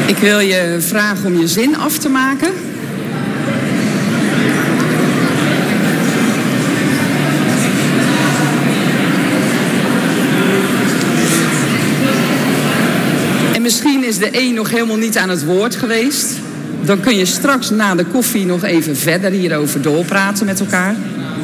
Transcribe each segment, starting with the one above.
Ik wil je vragen om je zin af te maken. En misschien is de een nog helemaal niet aan het woord geweest. Dan kun je straks na de koffie nog even verder hierover doorpraten met elkaar.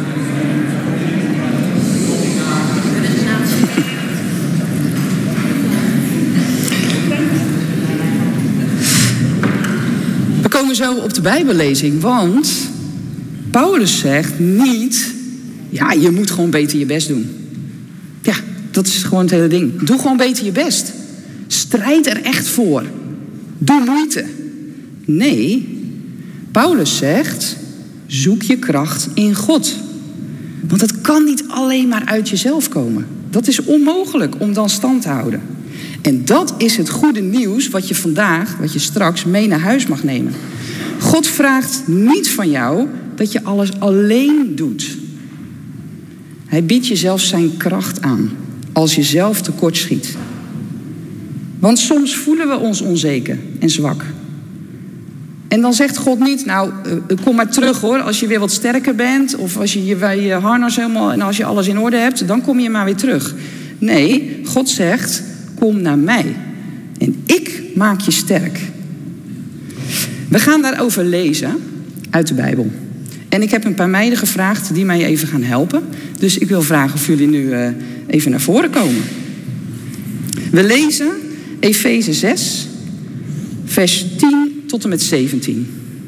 We komen zo op de Bijbellezing, want Paulus zegt niet, ja, je moet gewoon beter je best doen. Ja, dat is gewoon het hele ding. Doe gewoon beter je best. Strijd er echt voor. Doe moeite. Nee, Paulus zegt, zoek je kracht in God. Want het kan niet alleen maar uit jezelf komen. Dat is onmogelijk om dan stand te houden. En dat is het goede nieuws wat je straks mee naar huis mag nemen. God vraagt niet van jou dat je alles alleen doet. Hij biedt je zelfs zijn kracht aan als je zelf tekortschiet. Want soms voelen we ons onzeker en zwak. En dan zegt God niet, nou, kom maar terug hoor, als je weer wat sterker bent. Of als je je harnas helemaal en als je alles in orde hebt, dan kom je maar weer terug. Nee, God zegt, kom naar mij. En ik maak je sterk. We gaan daarover lezen uit de Bijbel. En ik heb een paar meiden gevraagd die mij even gaan helpen. Dus ik wil vragen of jullie nu even naar voren komen. We lezen Efeze 6, vers 10 tot en met 17.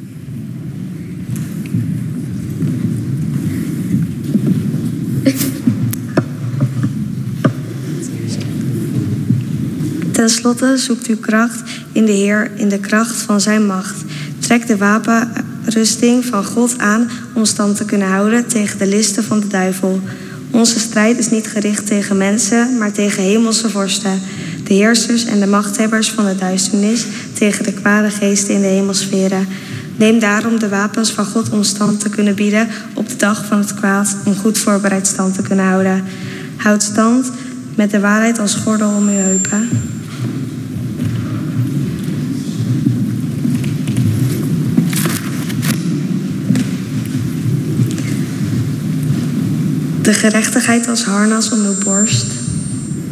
Ten slotte zoekt uw kracht in de Heer, in de kracht van zijn macht. Trek de wapenrusting van God aan om stand te kunnen houden tegen de listen van de duivel. Onze strijd is niet gericht tegen mensen, maar tegen hemelse vorsten, de heersers en de machthebbers van de duisternis, tegen de kwade geesten in de hemelsferen. Neem daarom de wapens van God om stand te kunnen bieden op de dag van het kwaad, om goed voorbereid stand te kunnen houden. Houd stand met de waarheid als gordel om uw heupen. De gerechtigheid als harnas om uw borst.